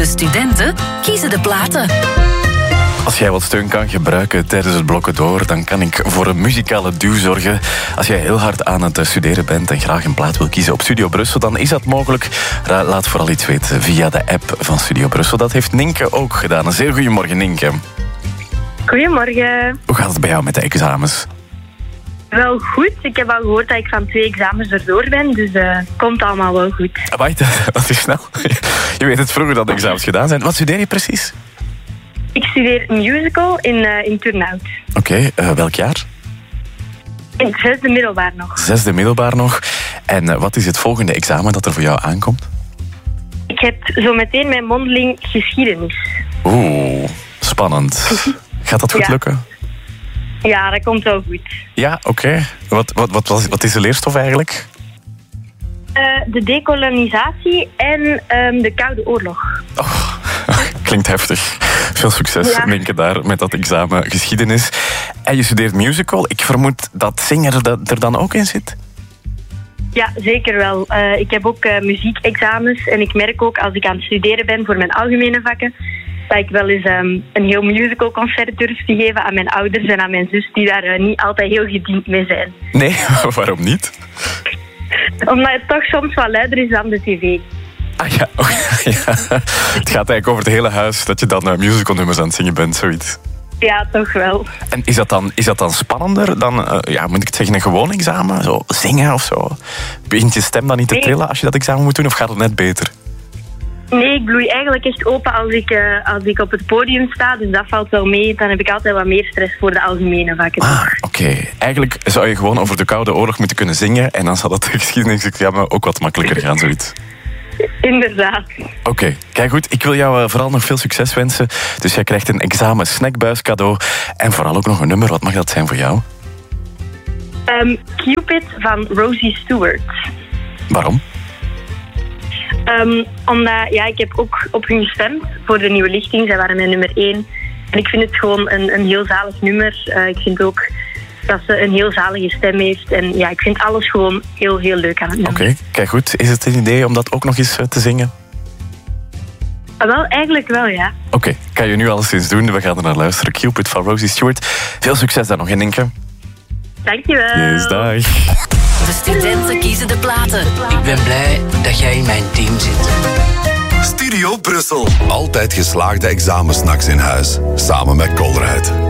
studenten kiezen de platen. Als jij wat steun kan gebruiken tijdens het blokken door, dan kan ik voor een muzikale duw zorgen. Als jij heel hard aan het studeren bent en graag een plaat wil kiezen op Studio Brussel, dan is dat mogelijk. Laat vooral iets weten via de app van Studio Brussel. Dat heeft Nienke ook gedaan. Een zeer goedemorgen, Nienke. Goedemorgen. Hoe gaat het bij jou met de examens? Wel goed. Ik heb al gehoord dat ik van 2 examens erdoor ben, dus komt allemaal wel goed. Wacht, dat is snel. Je weet het vroeger dat de examens gedaan zijn. Wat studeer je precies? Ik studeer musical in Turnhout. Oké, welk jaar? In het 6e middelbaar nog. 6e middelbaar nog. En wat is het volgende examen dat er voor jou aankomt? Ik heb zo meteen mijn mondeling geschiedenis. Oeh, spannend. Gaat dat goed lukken? Ja, dat komt wel goed. Ja, oké. Wat is de leerstof eigenlijk? De dekolonisatie en de Koude Oorlog. Oh, klinkt heftig. Veel succes, Nienke, daar met dat examen geschiedenis. En je studeert musical. Ik vermoed dat zingen er dan ook in zit? Ja, zeker wel. Ik heb ook muziekexamens en ik merk ook als ik aan het studeren ben voor mijn algemene vakken dat ik wel eens een heel musicalconcert durf te geven aan mijn ouders en aan mijn zus die daar niet altijd heel gediend mee zijn. Nee, waarom niet? Omdat het toch soms wat luider is dan de tv. Ah ja, Het gaat eigenlijk over het hele huis dat je dan musicalnummers aan het zingen bent, zoiets. Ja, toch wel. En is dat dan spannender dan, moet ik het zeggen, een gewoon examen? Zo zingen of zo? Begint je stem dan niet te trillen als je dat examen moet doen, of gaat het net beter? Nee, ik bloei eigenlijk echt open als ik op het podium sta, dus dat valt wel mee. Dan heb ik altijd wat meer stress voor de algemene vakken. Oké. Eigenlijk zou je gewoon over de Koude Oorlog moeten kunnen zingen en dan zal dat geschiedenisexamen ook wat makkelijker gaan, zoiets. Inderdaad. Oké, kijk goed. Ik wil jou vooral nog veel succes wensen. Dus jij krijgt een examen snackbuis cadeau en vooral ook nog een nummer. Wat mag dat zijn voor jou? Cupid van Rosie Stewart. Waarom? Omdat, ik heb ook op hun gestemd voor de Nieuwe Lichting. Zij waren mijn nummer 1. En ik vind het gewoon een heel zalig nummer. Ik vind ook dat ze een heel zalige stem heeft. En ja, ik vind alles gewoon heel, heel leuk aan het nummer. Oké, kijk goed. Is het een idee om dat ook nog eens te zingen? Wel, eigenlijk wel, ja. Oké, kan je nu alleszins doen. We gaan er naar luisteren. Cupid van Rosie Stewart. Veel succes daar nog in, Nienke. Dankjewel. Yes, dag. De studenten kiezen de platen. Ik ben blij dat jij in mijn team zit. Studio Brussel. Altijd geslaagde examensnacks in huis. Samen met Colruyt.